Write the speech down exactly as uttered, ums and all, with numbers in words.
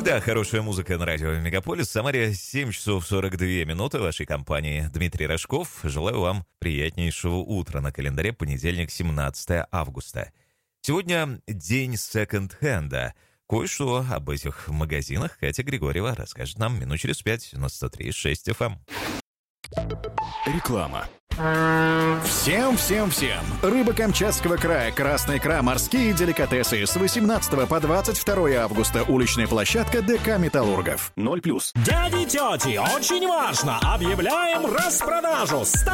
всегда хорошая музыка на радио Мегаполис. В Самаре семь часов сорок две минуты. В вашей компании Дмитрий Рожков. Желаю вам приятнейшего утра. На календаре понедельник, семнадцатое августа. Сегодня день секонд-хенда. Кое-что об этих магазинах Катя Григорьева расскажет нам минут через пять на сто три и шесть эф эм. Реклама. Всем, всем, всем! Рыба Камчатского края, красная икра, морские деликатесы с восемнадцатого по двадцать второе августа. Уличная площадка ДК «Металлургов». ноль плюс. Дяди, тети, очень важно! Объявляем распродажу!